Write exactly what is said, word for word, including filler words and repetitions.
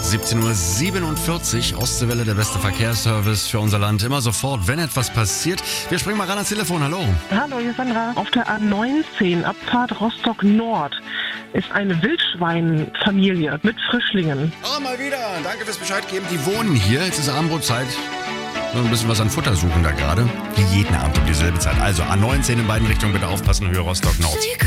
siebzehn Uhr siebenundvierzig, Ostseewelle, der beste Verkehrsservice für unser Land. Immer sofort, wenn etwas passiert. Wir springen mal ran ans Telefon. Hallo. Hallo, hier ist Sandra. Auf der A neunzehn, Abfahrt Rostock Nord, ist eine Wildschweinfamilie mit Frischlingen. Oh, mal wieder. Danke fürs Bescheid geben. Die wohnen hier. Jetzt ist Abendbrotzeit. So ein bisschen was an Futter suchen da gerade. Wie jeden Abend um dieselbe Zeit. Also A neunzehn in beiden Richtungen bitte aufpassen, Höhe Rostock Nord.